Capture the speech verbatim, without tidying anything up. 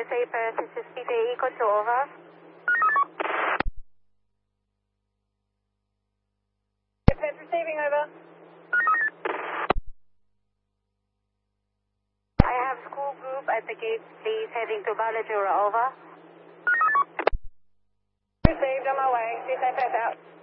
S A Perth, this is P J E, control over. Perth receiving over. I have school group at the gate, please, heading to Ballajura, over. Received, on my way, C S A Perth out.